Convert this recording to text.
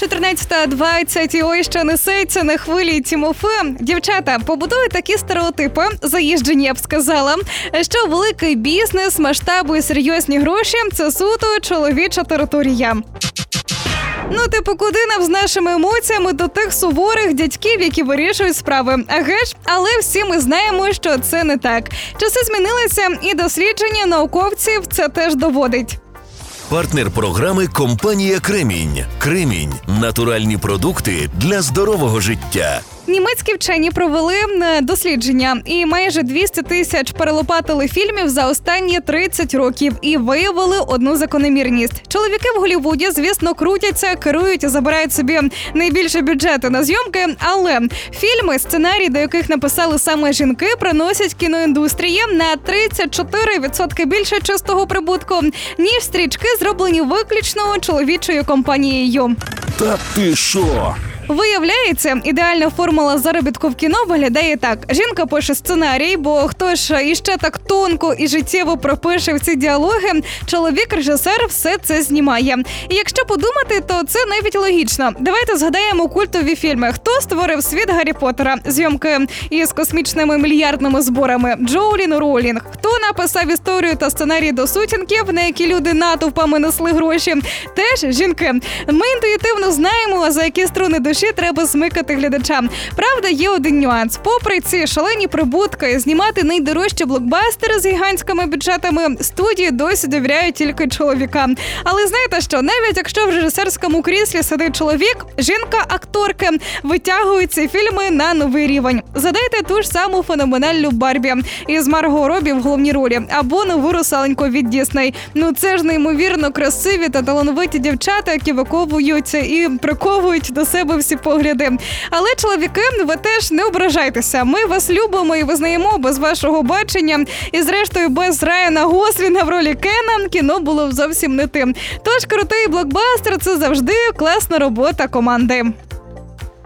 14:20, і ой, що несеться на хвилі Тімофе. Дівчата, побудують такі стереотипи, заїжджені, я б сказала, що великий бізнес, масштаби і серйозні гроші – це суто чоловіча територія. Куди нам з нашими емоціями до тих суворих дядьків, які вирішують справи? Еге ж, але всі ми знаємо, що це не так. Часи змінилися, і дослідження науковців це теж доводить. Партнер програми – компанія «Кремінь». «Кремінь» – натуральні продукти для здорового життя. Німецькі вчені провели дослідження і майже 200 тисяч перелопатили фільмів за останні 30 років і виявили одну закономірність. Чоловіки в Голлівуді, звісно, крутяться, керують і забирають собі найбільші бюджети на зйомки, але фільми, сценарії, до яких написали саме жінки, приносять кіноіндустрії на 34% більше чистого прибутку, ніж стрічки, зроблені виключно чоловічою компанією. Та ти що? Виявляється, ідеальна формула заробітку в кіно виглядає так. Жінка пише сценарій, бо хто ж іще так тонко і життєво пропише в ці діалоги, чоловік-режисер все це знімає. І якщо подумати, то це навіть логічно. Давайте згадаємо культові фільми. Хто створив світ Гаррі Поттера? Зйомки із космічними мільярдними зборами. Джоулін Роулінг. Хто написав історію та сценарій до сутінків, на які люди натовпами несли гроші? Теж жінки. Ми інтуїтивно знаємо, за які струни душі треба смикати глядачам. Правда, є один нюанс. Попри ці шалені прибутки, знімати найдорожчі блокбастери з гігантськими бюджетами студії досі довіряють тільки чоловікам. Але знаєте що? Навіть якщо в режисерському кріслі сидить чоловік, жінка-акторки витягують ці фільми на новий рівень. Задайте ту ж саму феноменальну Барбі із Марго Робі в головній ролі або нову русаленьку від Дісней. Це ж неймовірно красиві та талановиті дівчата, які виковуються і приковують до себе всі погляди. Але, чоловіки, ви теж не ображайтеся. Ми вас любимо і визнаємо без вашого бачення. І, зрештою, без Райана Гослінга в ролі Кена кіно було б зовсім не тим. Тож, крутий блокбастер – це завжди класна робота команди.